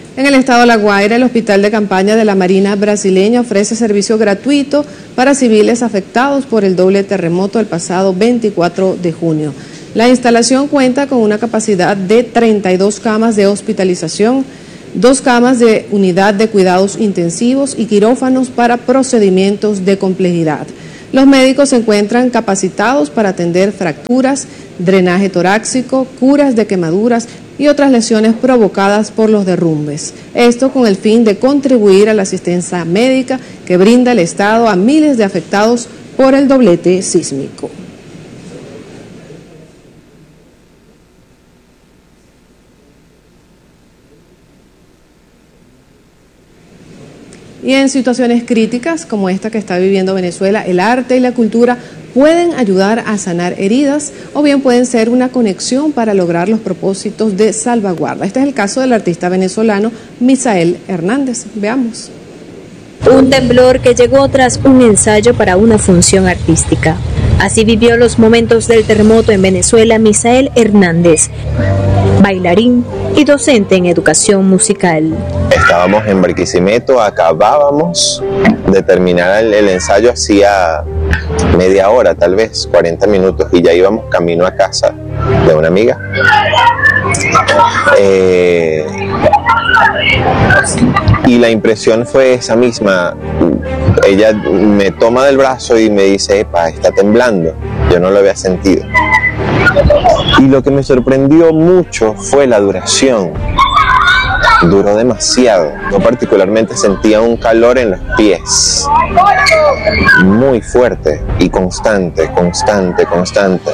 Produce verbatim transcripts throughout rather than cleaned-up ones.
En el estado de La Guaira, el Hospital de Campaña de la Marina Brasileña ofrece servicio gratuito para civiles afectados por el doble terremoto el pasado veinticuatro de junio. La instalación cuenta con una capacidad de treinta y dos camas de hospitalización, dos camas de unidad de cuidados intensivos y quirófanos para procedimientos de complejidad. Los médicos se encuentran capacitados para atender fracturas, drenaje torácico, curas de quemaduras y otras lesiones provocadas por los derrumbes. Esto con el fin de contribuir a la asistencia médica que brinda el Estado a miles de afectados por el doblete sísmico. Y en situaciones críticas como esta que está viviendo Venezuela, el arte y la cultura pueden ayudar a sanar heridas o bien pueden ser una conexión para lograr los propósitos de salvaguarda. Este es el caso del artista venezolano Misael Hernández. Veamos. Un temblor que llegó tras un ensayo para una función artística. Así vivió los momentos del terremoto en Venezuela Misael Hernández, bailarín y docente en educación musical. Estábamos en Barquisimeto, acabábamos de terminar el, el ensayo hacía media hora, tal vez cuarenta minutos, y ya íbamos camino a casa de una amiga. Eh, y la impresión fue esa misma. Ella me toma del brazo y me dice, epa, está temblando. Yo no lo había sentido. Y lo que me sorprendió mucho fue la duración. Duró demasiado. Yo particularmente sentía un calor en los pies, muy fuerte y constante, constante, constante.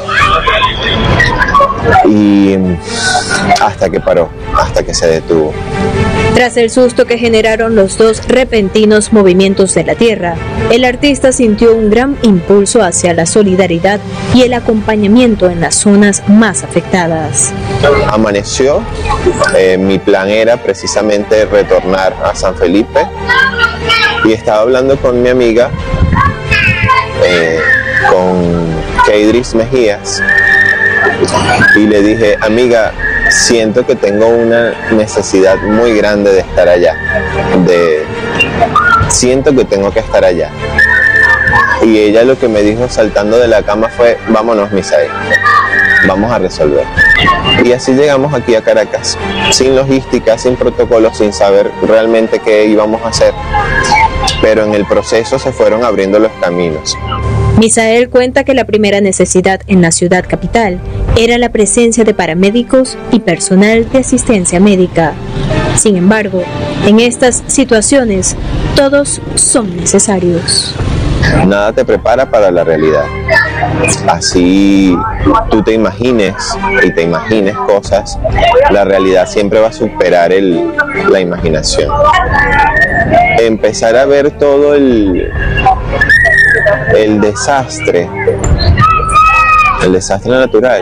Y hasta que paró, hasta que se detuvo. Tras el susto que generaron los dos repentinos movimientos de la tierra, el artista sintió un gran impulso hacia la solidaridad y el acompañamiento en las zonas más afectadas. Amaneció, eh, mi plan era precisamente retornar a San Felipe y estaba hablando con mi amiga, eh, con Keidris Mejías, y le dije, amiga, siento que tengo una necesidad muy grande de estar allá, de siento que tengo que estar allá. Y ella lo que me dijo saltando de la cama fue, vámonos Misael, vamos a resolver. Y así llegamos aquí a Caracas, sin logística, sin protocolo, sin saber realmente qué íbamos a hacer, pero en el proceso se fueron abriendo los caminos. Misael cuenta que la primera necesidad en la ciudad capital era la presencia de paramédicos y personal de asistencia médica. Sin embargo, en estas situaciones, todos son necesarios. Nada te prepara para la realidad. Así tú te imagines y te imagines cosas, la realidad siempre va a superar el, la imaginación. Empezar a ver todo el, el desastre, el desastre natural,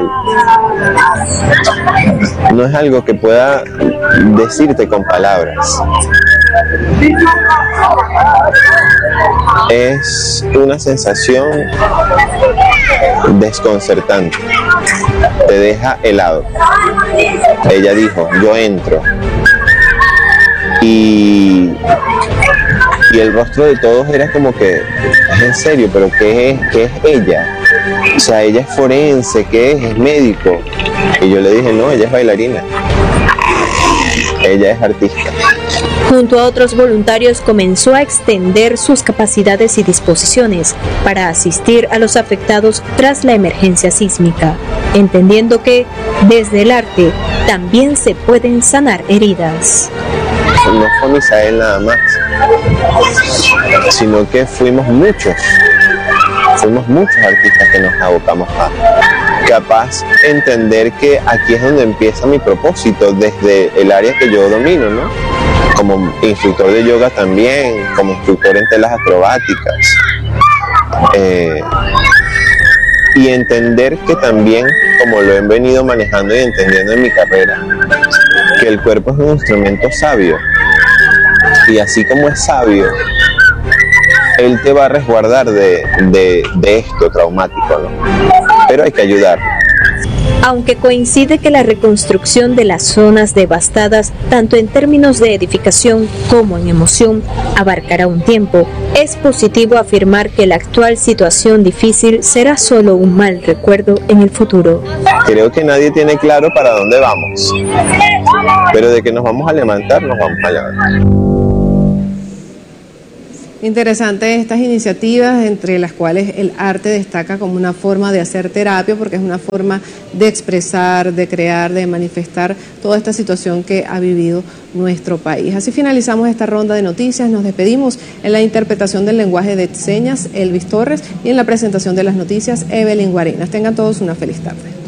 no es algo que pueda decirte con palabras. Es una sensación desconcertante, te deja helado. Ella dijo, yo entro y, y el rostro de todos era como que, es en serio, pero ¿qué es, qué es ella? O sea, ella es forense, ¿qué es? Es médico. Y yo le dije, no, ella es bailarina, ella es artista. Junto a otros voluntarios comenzó a extender sus capacidades y disposiciones para asistir a los afectados tras la emergencia sísmica, entendiendo que desde el arte también se pueden sanar heridas. No fue Misael nada más, sino que fuimos muchos, fuimos muchos artistas que nos abocamos a capaz entender que aquí es donde empieza mi propósito desde el área que yo domino, ¿no? Como instructor de yoga también, como instructor en telas acrobáticas. Eh, y entender que también, como lo he venido manejando y entendiendo en mi carrera, que el cuerpo es un instrumento sabio. Y así como es sabio, él te va a resguardar de, de, de esto traumático, ¿no? Pero hay que ayudar. Aunque coincide que la reconstrucción de las zonas devastadas, tanto en términos de edificación como en emoción, abarcará un tiempo, es positivo afirmar que la actual situación difícil será solo un mal recuerdo en el futuro. Creo que nadie tiene claro para dónde vamos, pero de que nos vamos a levantar, nos vamos a levantar. Interesante estas iniciativas, entre las cuales el arte destaca como una forma de hacer terapia, porque es una forma de expresar, de crear, de manifestar toda esta situación que ha vivido nuestro país. Así finalizamos esta ronda de noticias. Nos despedimos en la interpretación del lenguaje de señas, Elvis Torres, y en la presentación de las noticias, Evelyn Guarenas. Tengan todos una feliz tarde.